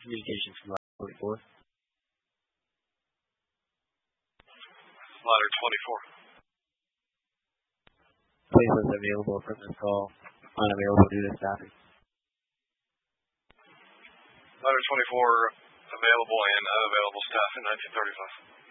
communications from ladder 24. Ladder 24. Please list available from this call. Unavailable due to staffing. Ladder 24, available and unavailable staff in 1935.